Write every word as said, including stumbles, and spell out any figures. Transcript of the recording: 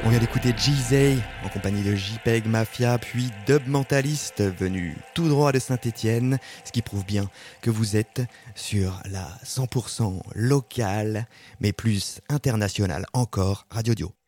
On vient d'écouter G-Zay en compagnie de JPEG Mafia, puis Dub Mentalist venu tout droit de Saint-Étienne, ce qui prouve bien que vous êtes sur la cent pour cent locale, mais plus internationale encore, Radio Dio.